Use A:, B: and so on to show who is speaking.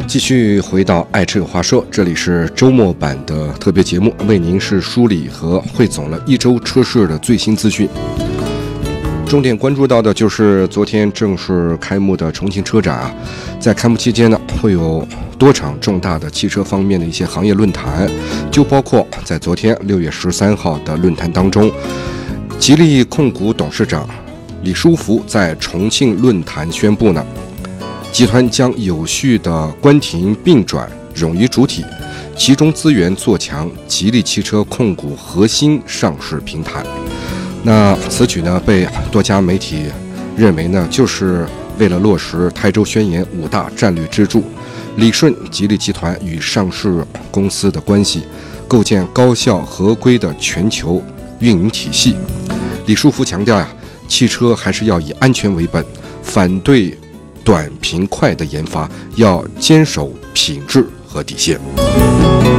A: 继续回到爱车有话说，这里是周末版的特别节目，为您是梳理和汇总了一周车市的最新资讯。重点关注到的就是昨天正式开幕的重庆车展啊，在开幕期间呢，会有多场重大的汽车方面的一些行业论坛，就包括在昨天6月13号的论坛当中，吉利控股董事长李书福在重庆论坛宣布呢，集团将有序的关停并转冗余主体，集中资源做强吉利汽车控股核心上市平台。那此举呢，被多家媒体认为呢，就是为了落实台州宣言5大战略支柱，理顺吉利集团与上市公司的关系，构建高效合规的全球运营体系。李书福强调呀，汽车还是要以安全为本，反对短平快的研发，要坚守品质和底线。